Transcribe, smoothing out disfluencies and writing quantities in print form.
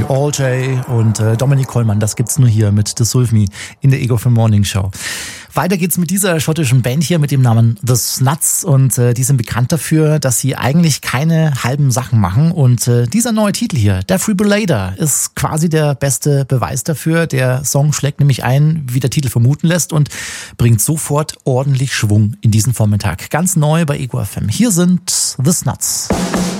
All J und Dominik Kollmann, das gibt's nur hier mit The Sulfmi in der Ego FM Morning Show. Weiter geht's mit dieser schottischen Band hier mit dem Namen The Snuts und die sind bekannt dafür, dass sie eigentlich keine halben Sachen machen und dieser neue Titel hier, Defibrillator, ist quasi der beste Beweis dafür. Der Song schlägt nämlich ein, wie der Titel vermuten lässt und bringt sofort ordentlich Schwung in diesen Vormittag. Ganz neu bei Ego FM. Hier sind The Snuts.